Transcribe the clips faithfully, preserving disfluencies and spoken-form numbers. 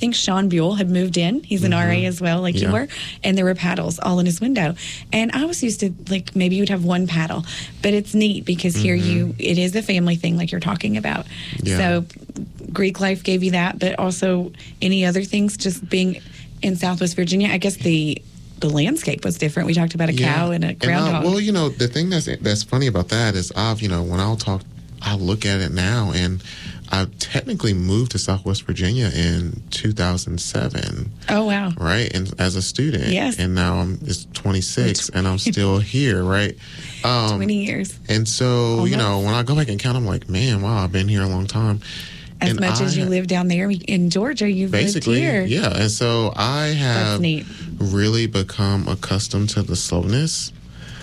think Sean Buell had moved in. He's an mm-hmm. R A as well, like yeah. you were. And there were paddles all in his window. And I was used to, like, maybe you would have one paddle. But it's neat because mm-hmm. here you, it is a family thing like you're talking about. Yeah. So Greek life gave you that, but also any other things, just being in Southwest Virginia. I guess the the landscape was different. We talked about a yeah. cow and a groundhog. And, uh, well, you know, the thing that's that's funny about that is I've, you know, when I'll talk, I look at it now, and I technically moved to Southwest Virginia in two thousand seven. Oh, wow. Right? And as a student. Yes. And now I'm it's twenty-six, and I'm still here, right? Um, twenty years. And so, Almost. you know, when I go back and count, I'm like, man, wow, I've been here a long time. As and much I, as you live down there in Georgia, you've basically, lived here. Yeah. And so I have really become accustomed to the slowness.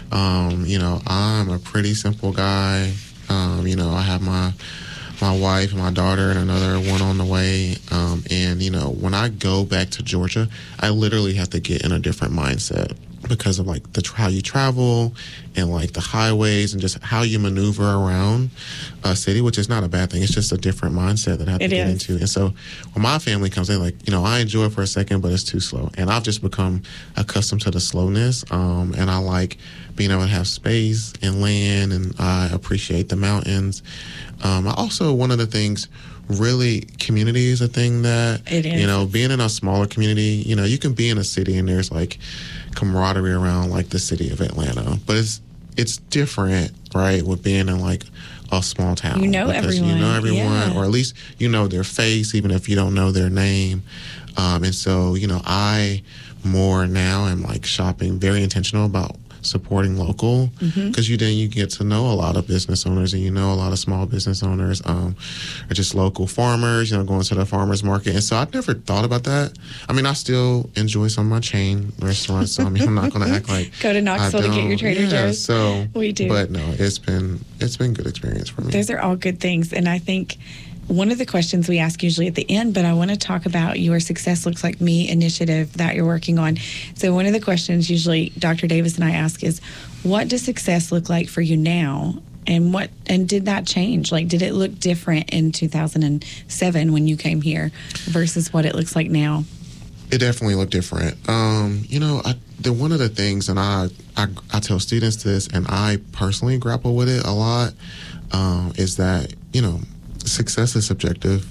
Um, you know, I'm a pretty simple guy. Um, you know, I have my my wife and my daughter and another one on the way. Um, and, you know, when I go back to Georgia, I literally have to get in a different mindset because of, like, the how you travel and, like, the highways and just how you maneuver around a city, which is not a bad thing. It's just a different mindset that I have it to get is. into. And so when my family comes, they're like, you know, I enjoy it for a second, but it's too slow. And I've just become accustomed to the slowness. Um, and I like being able to have space and land, and I appreciate the mountains. Um, I also, one of the things, really, community is a thing that, it is. you know, being in a smaller community, you know, you can be in a city and there's, like, camaraderie around, like, the city of Atlanta. But it's it's different, right, with being in, like, a small town. You know because everyone. you know everyone, yeah. or at least you know their face, even if you don't know their name. Um, and so, you know, I more now am, like, shopping, very intentional about supporting local, because mm-hmm. you then you get to know a lot of business owners, and you know a lot of small business owners, um, or just local farmers, you know, going to the farmers market. And so I never thought about that. I mean, I still enjoy some of my chain restaurants, so I mean, I'm not going to act like go to Knoxville to get your Trader yeah, Joe's. So we do, but no, it's been it's been good experience for me. Those are all good things, and I think one of the questions we ask usually at the end, but I want to talk about your Success Looks Like Me initiative that you're working on. So one of the questions usually Doctor Davis and I ask is, what does success look like for you now? And what and did that change? Like, did it look different in two thousand seven when you came here versus what it looks like now? It definitely looked different. Um, you know, I, the, one of the things, and I, I, I tell students this, and I personally grapple with it a lot, um, is that, you know, success is subjective,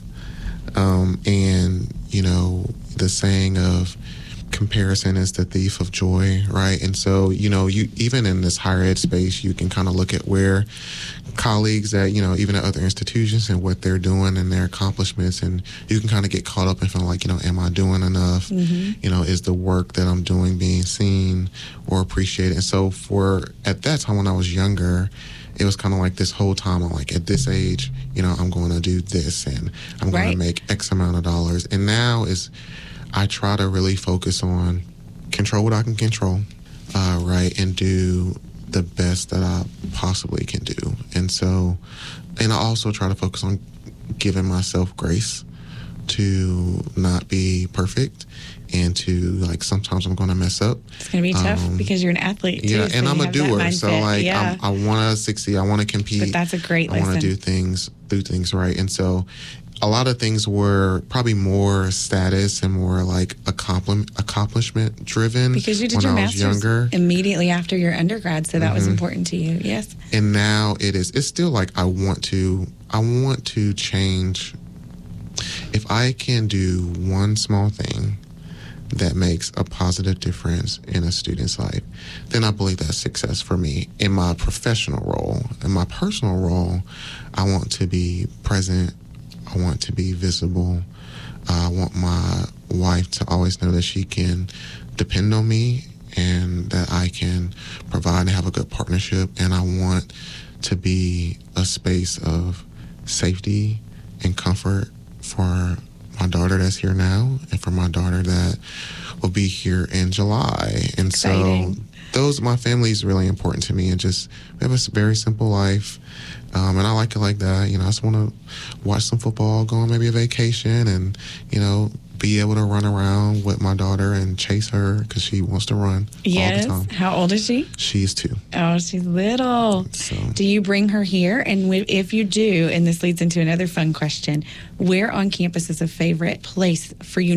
um, and, you know, the saying of comparison is the thief of joy, right? And so, you know, you even in this higher ed space, you can kind of look at where colleagues at, you know, even at other institutions and what they're doing and their accomplishments, and you can kind of get caught up and feel like, you know, am I doing enough? Mm-hmm. You know, is the work that I'm doing being seen or appreciated? And so for, at that time when I was younger, it was kind of like this whole time, I'm like, at this age, you know, I'm going to do this and I'm going right. to make X amount of dollars. And now is, I try to really focus on control what I can control, uh, right, and do the best that I possibly can do. And so, and I also try to focus on giving myself grace to not be perfect, and to, like, sometimes I'm going to mess up. It's going to be tough um, because you're an athlete, too. Yeah, so and I'm a doer. So, like, yeah. I'm, I want to succeed. I want to compete. But that's a great lesson. I want to do things, do things right. And so a lot of things were probably more status and more, like, accomplishment, accomplishment driven because you did when your I was master's younger. Immediately after your undergrad, so that mm-hmm. was important to you, yes. And now it is, it's still like I want to, I want to change. If I can do one small thing that makes a positive difference in a student's life, then I believe that's success for me in my professional role. In my personal role, I want to be present. I want to be visible. Uh, I want my wife to always know that she can depend on me and that I can provide and have a good partnership. And I want to be a space of safety and comfort for my daughter that's here now and for my daughter that will be here in July. And Exciting. so those, my family is really important to me, and just, we have a very simple life. Um, and I like it like that. You know, I just want to watch some football, go on maybe a vacation, and, you know, be able to run around with my daughter and chase her because she wants to run yes. all the time. How old is she? She's two. Oh, she's little. So. Do you bring her here? And if you do, and this leads into another fun question, where on campus is a favorite place for you